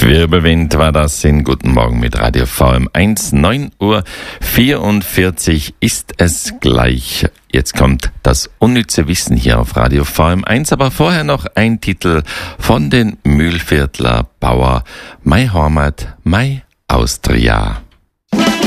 Wirbelwind war das in Guten Morgen mit Radio VM1. 9:44 Uhr ist es gleich. Jetzt kommt das unnütze Wissen hier auf Radio VM1, aber vorher noch ein Titel von den Mühlviertler Bauer. My Heimat, my Austria.